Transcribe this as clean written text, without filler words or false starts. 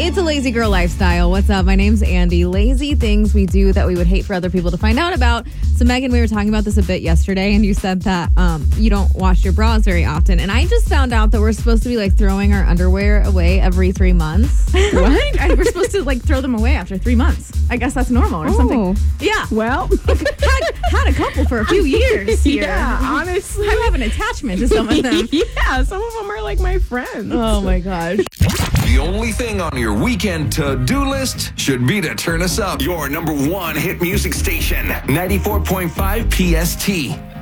It's a lazy girl lifestyle. What's up? My name's Andy. Lazy things we do that we would hate for other people to find out about. So, Megan, we were talking about this a bit yesterday, and you said that you don't wash your bras very often. And I just found out that we're supposed to be like throwing our underwear away every 3 months. What? We're supposed to like throw them away after 3 months. I guess that's normal or something. Yeah. Well, had a couple for a few years here. yeah, honestly. I have an attachment to some of them. Yeah, some of them are like my friends. Oh my gosh. The only thing on your weekend to-do list should be to turn us up. Your number one hit music station, 94.5 PST.